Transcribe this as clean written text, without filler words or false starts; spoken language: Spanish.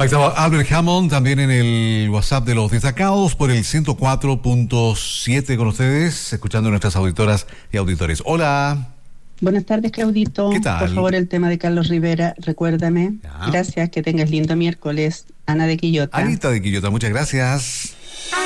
Ahí estaba Albert Hammond, también en el WhatsApp de los destacados por el 104.7 con ustedes, escuchando a nuestras auditoras y auditores. Hola. Buenas tardes, Claudito. ¿Qué tal? Por favor, el tema de Carlos Rivera, recuérdame. Ya. Gracias, que tengas lindo miércoles. Ana de Quillota. Anita de Quillota, muchas gracias.